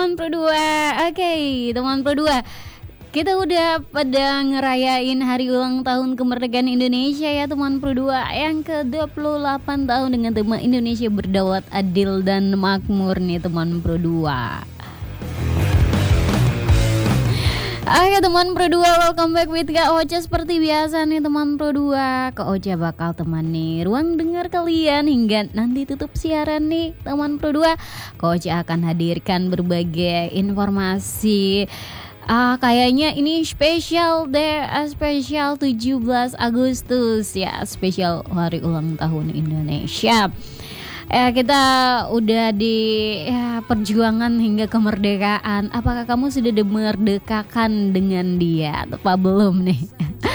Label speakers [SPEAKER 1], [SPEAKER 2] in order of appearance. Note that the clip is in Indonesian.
[SPEAKER 1] teman Pro 2. Oke, teman Pro 2. Kita udah pada ngerayain hari ulang tahun kemerdekaan Indonesia ya teman Pro 2 yang ke-28 tahun dengan tema Indonesia berdaulat, adil dan makmur nih teman Pro 2. Oke teman Pro 2, welcome back with Kak Ocha. Seperti biasa nih teman Pro 2, Kak Ocha bakal temani ruang dengar kalian hingga nanti tutup siaran nih teman Pro 2. Kak Ocha akan hadirkan berbagai informasi. Kayaknya ini spesial deh, spesial 17 Agustus ya, spesial hari ulang tahun Indonesia. Kita udah di perjuangan hingga kemerdekaan. Apakah kamu sudah dimerdekakan dengan dia atau belum nih?